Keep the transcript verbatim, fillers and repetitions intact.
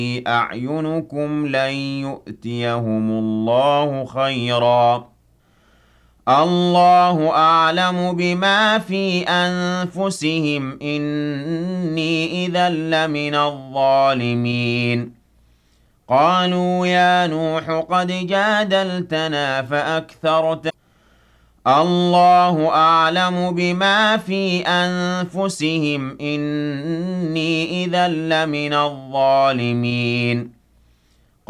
أعينكم لن يؤتيهم الله خيرا الله أعلم بما في أنفسهم إني إذا لمن الظالمين قالوا يا نوح قد جادلتنا فأكثرت الله أعلم بما في أنفسهم إني إذا لمن الظالمين